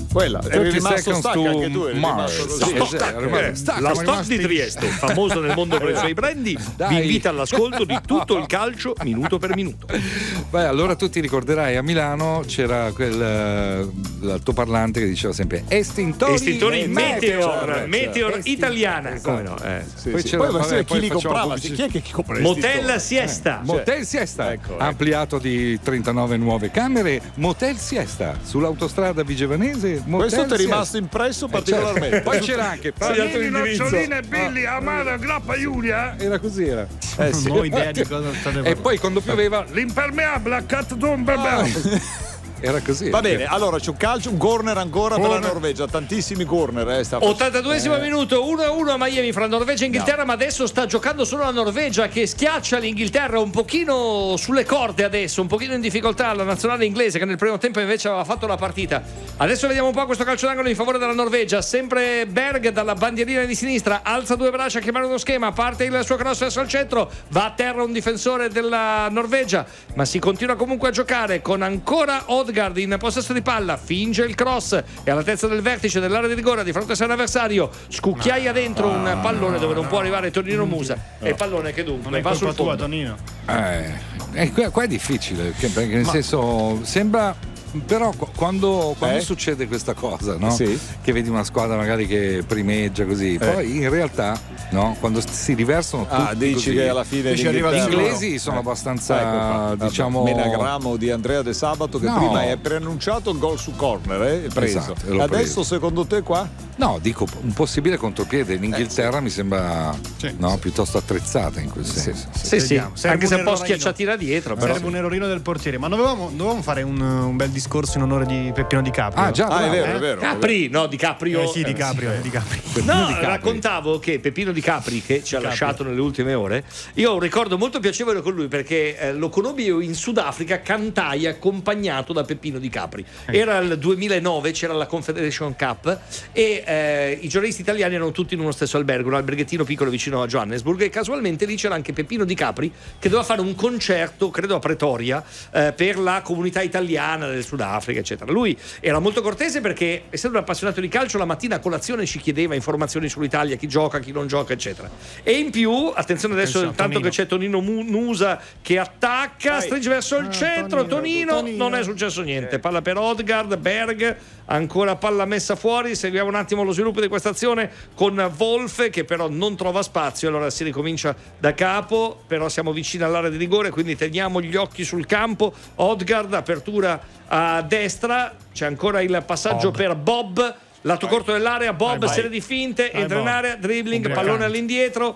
Quella, eri rimasto stacca anche tu, eri Mars. rimasto così. La Stock di Trieste, famoso nel mondo per i suoi brandy, vi invita all'ascolto di tutto il calcio minuto per minuto. Beh, allora tu ti ricorderai, a Milano c'era l'altoparlante che diceva sempre estintori Meteor italiana. Come no? Poi c'era chi li comprava? Chi è che compra Motel Siesta. Motel Siesta, ampliato di 39 nuove camere. Motel Siesta sull'autostrada Vigevanese. Questo ti è rimasto impresso particolarmente. Poi c'era anche Panini, noccioline, Billy, Amara, Grappa, Giulia. Era così, era. Non ho idea di cosa state parlando. E poi quando pioveva L'impermeabile, a cat d'ombre. era così. Va bene, allora c'è un calcio, un corner ancora per la Norvegia, tantissimi corner. 82esimo minuto, 1-1 a Miami fra Norvegia e Inghilterra, ma adesso sta giocando solo la Norvegia che schiaccia l'Inghilterra un pochino sulle corde adesso, un pochino in difficoltà la nazionale inglese che nel primo tempo invece aveva fatto la partita. Adesso vediamo un po' questo calcio d'angolo in favore della Norvegia, sempre Berg dalla bandierina di sinistra, alza due braccia a chiamare uno schema, parte il suo cross verso il centro, va a terra un difensore della Norvegia, ma si continua comunque a giocare con ancora Odegaard in possesso di palla, finge il cross e all'altezza del vertice dell'area di rigore di fronte a sé un avversario, scucchiaia dentro un pallone dove non può arrivare Tonino Musa e pallone che dunque va sul fondo. Tonino. Qua è difficile perché nel senso sembra. Però quando succede questa cosa, no? Sì. Che vedi una squadra magari che primeggia così, poi in realtà no? Quando si riversano tutti dici così, che alla fine gli inglesi sono abbastanza diciamo Menagramo di Andrea De Sabato che prima è preannunciato il gol su corner, preso. Esatto, adesso secondo te qua? No, dico un possibile contropiede. L'Inghilterra mi sembra piuttosto attrezzata in quel senso. Sì. Anche se un po' schiacciati da dietro. Sarebbe un errorino del portiere. Ma dovevamo fare un bel discorso in onore di Peppino Di Caprio. È vero. Capri, no, Di Caprio. Sì, Di Caprio. No, raccontavo che Peppino Di Capri, che ci ha lasciato nelle ultime ore, io ho un ricordo molto piacevole con lui perché lo conobbi in Sudafrica, cantai accompagnato da Peppino Di Capri. Era il 2009, c'era la Confederation Cup e i giornalisti italiani erano tutti in uno stesso albergo, un alberghettino piccolo vicino a Johannesburg, e casualmente lì c'era anche Peppino Di Capri che doveva fare un concerto, credo a Pretoria, per la comunità italiana del Sudafrica, eccetera. Lui era molto cortese perché, essendo un appassionato di calcio, la mattina a colazione ci chiedeva informazioni sull'Italia, chi gioca, chi non gioca, eccetera. E in più, attenzione adesso, intanto che c'è Tonino Musa che attacca, stringe verso il centro, Tonino, non è successo niente, palla per Odegaard, Berg, ancora palla messa fuori, seguiamo un attimo lo sviluppo di questa azione con Wolf che però non trova spazio, allora si ricomincia da capo, però siamo vicini all'area di rigore, quindi teniamo gli occhi sul campo. Odegaard, apertura a destra, c'è ancora il passaggio per Bob, lato corto dell'area, Bob, serie di finte, entra in area, dribbling, pallone all'indietro,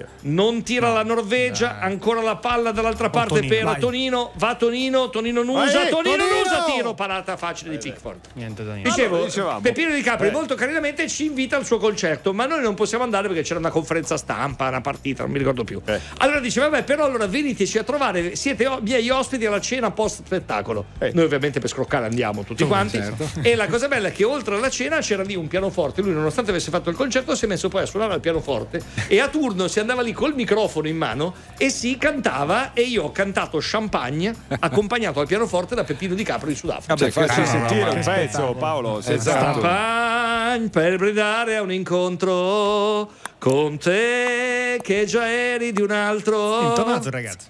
non tira la Norvegia, ancora la palla dall'altra parte per Tonino, va Tonino Nusa, tiro, parata facile di Pickford. Niente da niente. Dicevamo, Peppino Di Capri molto carinamente ci invita al suo concerto, ma noi non possiamo andare perché c'era una conferenza stampa, una partita, non mi ricordo più. Allora diceva, però allora veniteci a trovare, siete miei ospiti alla cena post spettacolo. Noi ovviamente per scroccare andiamo tutti quanti. E la cosa bella è che oltre alla cena c'era lì un pianoforte, lui nonostante avesse fatto il concerto si è messo poi a suonare al pianoforte e a turno si andava lì col microfono in mano e si cantava, e io ho cantato Champagne accompagnato al pianoforte da Peppino Di Capri di Sudafrica. Facci sentire un pezzo, Paolo. Champagne per brindare a un incontro con te che già eri di un altro. Intonato, ragazzi.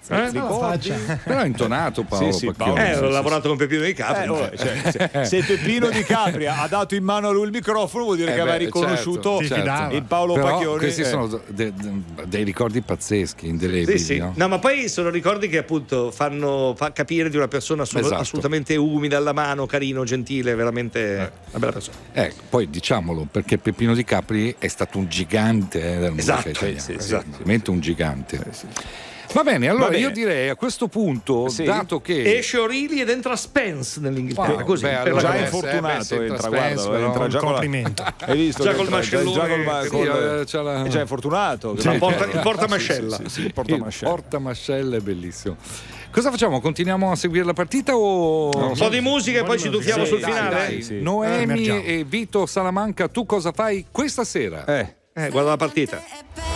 Però intonato, Paolo. Ho lavorato con Peppino Di Capri. Se Peppino Di Capri ha dato in mano a lui il microfono, vuol dire che aveva riconosciuto il Paolo Pacchioni. Questi sono dei ricordi pazzeschi, indelebili. No, ma poi sono ricordi che appunto fanno capire di una persona assolutamente umida alla mano, carino, gentile, veramente una bella persona. Poi diciamolo, perché Peppino Di Capri è stato un gigante del musica italiana, veramente un gigante. Va bene, allora io direi a questo punto, dato che esce O'Reilly ed entra Spence nell'Inghilterra, così già infortunato entra già complimento. Hai visto? Già col mascellone, è già infortunato. Il portamascella. Il portamascella è bellissimo. Cosa facciamo? Continuiamo a seguire la partita o un po' di musica e poi ci tuffiamo sul finale? Noemi e Vito Salamanca, tu cosa fai questa sera? Guarda la partita.